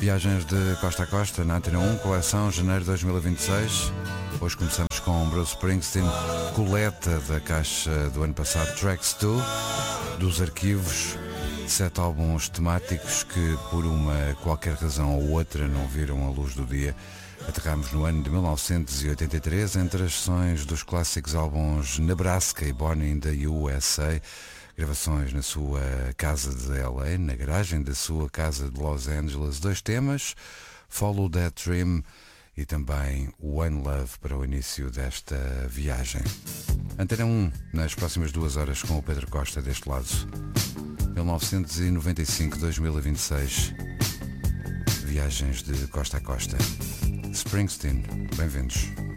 Viagens de costa a costa na Antena 1, coleção janeiro de 2026. Hoje começamos com Bruce Springsteen, coleta da caixa do ano passado, Tracks 2, dos arquivos, 7 álbuns temáticos que por uma qualquer razão ou outra não viram a luz do dia. Aterramos no ano de 1983 entre as sessões dos clássicos álbuns Nebraska e Born in the USA, gravações na sua casa de LA, na garagem da sua casa de Los Angeles, 2 temas, Follow That Dream e também One Love para o início desta viagem. Antena 1, nas próximas 2 horas com o Pedro Costa deste lado. 1995-2026, viagens de costa a costa. Springsteen, bem-vindos.